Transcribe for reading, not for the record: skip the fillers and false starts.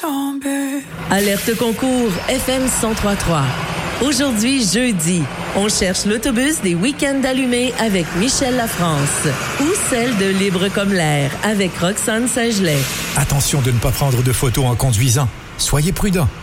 Alerte concours FM 103.3. Aujourd'hui, jeudi, on cherche l'autobus des Week-ends allumés avec Michel Lafrance ou celle de Libre comme l'air avec Roxane Saint-Gelais. Attention de ne pas prendre de photos en conduisant. Soyez prudents.